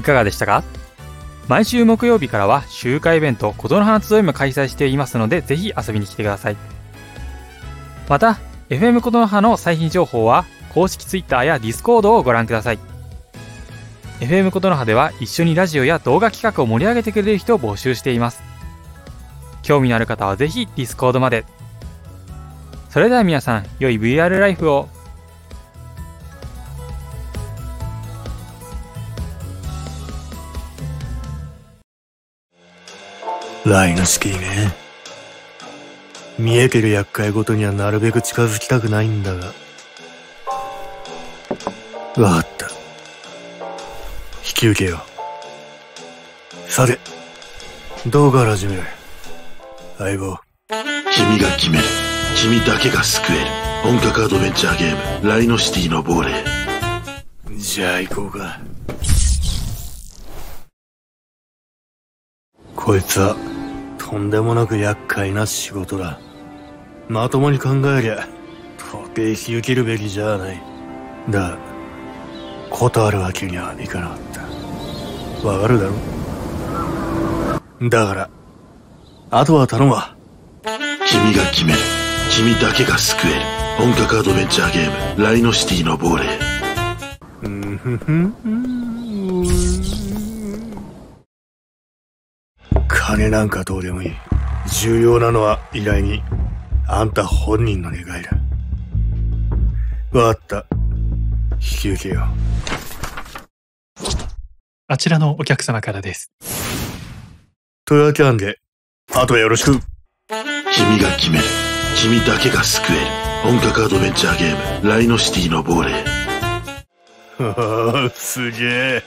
いかがでしたか？毎週木曜日からは集会イベント琴の花集いも開催していますので、ぜひ遊びに来てください。また FM 琴の葉の最新情報は公式 Twitter や Discord をご覧ください。 FM 琴の葉では一緒にラジオや動画企画を盛り上げてくれる人を募集しています。興味のある方はぜひ Discord まで。それでは皆さん、良い VR ライフを。 ライノシティね。見えてる厄介ごとにはなるべく近づきたくないんだが。わかった。引き受けよう。さて、どうから始める？相棒。 君が決める。君だけが救える。本格アドベンチャーゲーム、ライノシティの亡霊。 じゃあ行こうか。こいつは、とんでもなく厄介な仕事だ。まともに考えりゃ、到底引き受けるべきじゃない。だが、断るわけにはいかなかった。わかるだろ？だから、あとは頼むわ。 君が決める。君だけが救える。本格アドベンチャーゲーム、ライノシティの亡霊。 金なんかどうでもいい。重要なのは依頼人、あんた本人の願いだ。わかった。引き受けよう。 あちらのお客様からです。 というわけなんで、あとよろしく。 君が決める。君だけが救える。本格アドベンチャーゲーム、ライノシティの亡霊。 すげえ。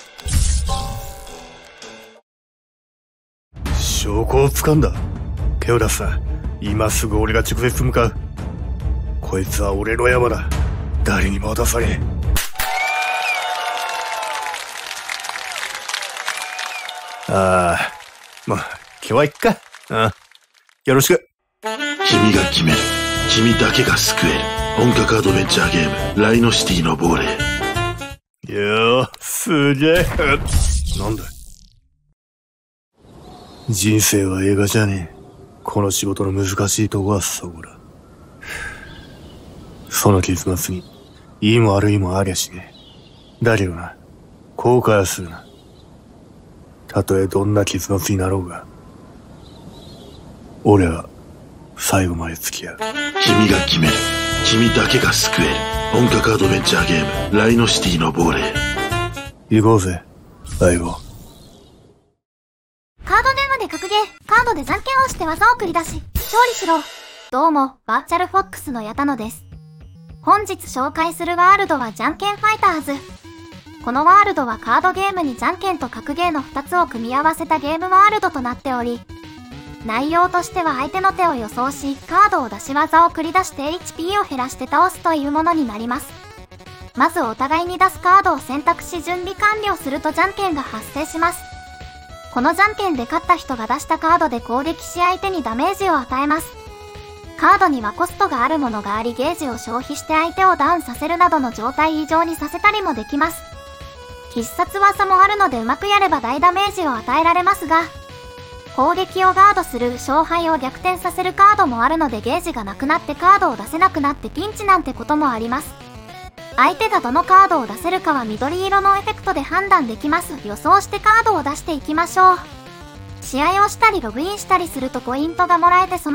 証拠を掴んだ。手を出すな。今すぐ俺が直接向かう。こいつは俺の山だ。誰にも渡さねえ。まあ、今日はいっか。よろしく。 君が決める。君だけが救える。本格アドベンチャーゲーム、ライノシティの亡霊。 すげえ。なんだ。人生は映画じゃねえ。この仕事の難しいとこはそこだ。その結末に、いいも悪いもありゃしねえ。だけどな、後悔はするな。たとえどんな結末になろうが、俺は最後まで付き合う。 君が決める。君だけが救える。本格アドベンチャーゲーム、ライノシティの亡霊。 行こうぜ、相棒。 カード電話で格ゲー、カードでじゃんけんをして技を繰り出し、勝利しろ。どうも、バーチャルフォックスの矢田野です。本日紹介するワールドはじゃんけんファイターズ。このワールドはカードゲームにじゃんけんと格ゲーの2つを組み合わせたゲームワールドとなっており、内容としては相手の手を予想し、カードを出し技を繰り出して HP を減らして倒すというものになります。まずお互いに出すカードを選択し準備完了するとじゃんけんが発生します。このじゃんけんで勝った人が出したカードで攻撃し相手にダメージを与えます。カードにはコストがあるものがあり、ゲージを消費して相手をダウンさせるなどの状態異常にさせたりもできます。必殺技もあるのでうまくやれば大ダメージを与えられますが、攻撃をガードする、勝敗を逆転させるカードもあるのでゲージがなくなってカードを出せなくなってピンチなんてこともあります。相手がどのカードを出せるかは緑色のエフェクトで判断できます。予想してカードを出していきましょう。試合をしたりログインしたりするとポイントがもらえて、その